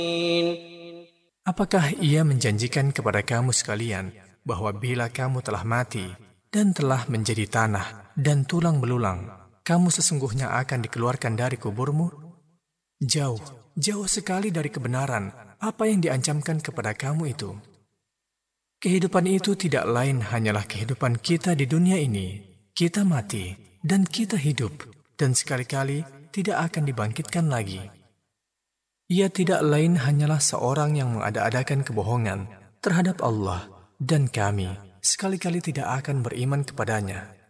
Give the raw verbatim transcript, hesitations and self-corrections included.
Apakah Ia menjanjikan kepada kamu sekalian bahwa bila kamu telah mati dan telah menjadi tanah dan tulang belulang, kamu sesungguhnya akan dikeluarkan dari kuburmu? Jauh, jauh sekali dari kebenaran apa yang diancamkan kepada kamu itu. Kehidupan itu tidak lain hanyalah kehidupan kita di dunia ini. Kita mati dan kita hidup, dan sekali-kali tidak akan dibangkitkan lagi. Ia tidak lain hanyalah seorang yang mengada-adakan kebohongan terhadap Allah, dan kami sekali-kali tidak akan beriman kepadanya.